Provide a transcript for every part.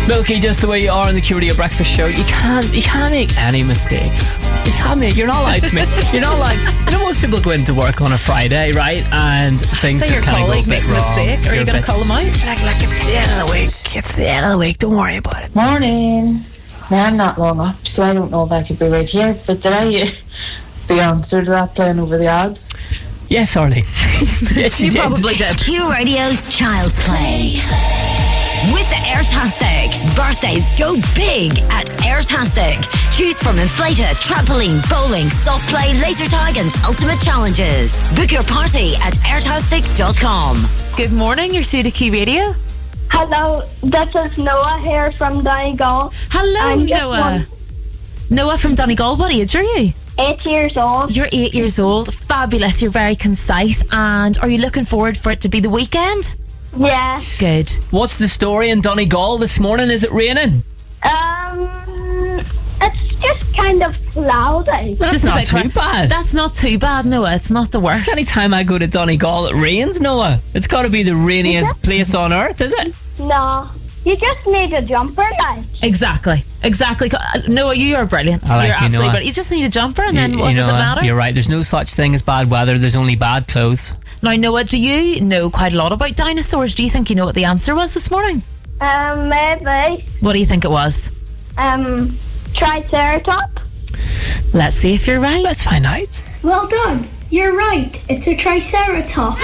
Milky, just the way you are on the Q Radio Breakfast Show. You can't make any mistakes. You're not allowed to make. You're not like, most people go into work on a Friday, right? And things so just kind of go a bit makes a wrong. mistake. Are you going to call them out? Like it's the end of the week. It's the end of the week. Don't worry about it. Morning. Now, I'm not long up, so I don't know if I could be right here, but did I hear the answer to that playing over the odds? Yes, Arlie. Yes, you did. Probably did. Q Radio's Child's Play. With Airtastic, birthdays go big at Airtastic. Choose from inflator, trampoline, bowling, soft play, laser tag and ultimate challenges. Book your party at airtastic.com. Good morning, you're through to Q Radio. Hello, this is Noah here from Donegal. Hello, I'm just Noah. Noah from Donegal, what age are you? 8 years old. You're 8 years old. Fabulous, you're very concise. And are you looking forward for it to be the weekend? Yeah. Good. What's the story in Donegal this morning? Is it raining? It's just kind of cloudy. That's Just a not bit too bad. That's not too bad, Noah. It's not the worst. Anytime I go to Donegal, it rains, Noah. It's got to be the rainiest place on earth, is it? No, you just need a jumper, like. Exactly. Noah, you are brilliant. I like You're you, absolutely Noah. brilliant. You just need a jumper and then what You does know, it matter? You're right. There's no such thing as bad weather. There's only bad clothes. Now, Noah, do you know quite a lot about dinosaurs? Do you think you know what the answer was this morning? Maybe. What do you think it was? Triceratops. Let's see if you're right. Let's find out. Well done. You're right. It's a Triceratops.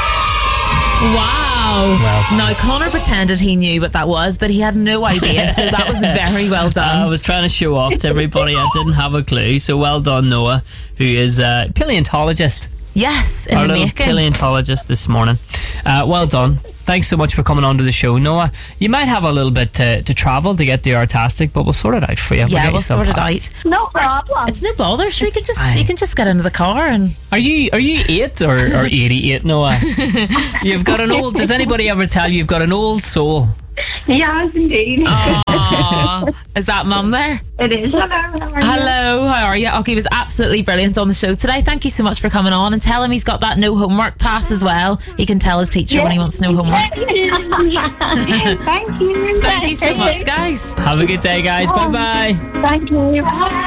Wow. Well done. Now, Connor pretended he knew what that was, but he had no idea, so that was very well I done. was trying to show off to everybody. I didn't have a clue. So well done, Noah, who is a paleontologist. Yes, in Our the little making. paleontologist this morning. Well done. Thanks so much for coming on to the show, Noah. You might have a little bit to travel to get to Artastic, but we'll sort it out for you. Yeah, get we'll you some sort it pass. out. No problem. It's no bother, sure. You can Aye. just get into the car and... Are you 8 or 88, Noah? You've got an old... Does anybody ever tell you you've got an old soul? Yes, indeed. Aww. Is that Mum there? It is. Hello, how are you? He was absolutely brilliant on the show today. Thank you so much for coming on, and tell him he's got that no homework pass as well. He can tell his teacher when he wants no homework. Thank you. Thank you so much, guys. Have a good day, guys. Bye-bye. Thank you.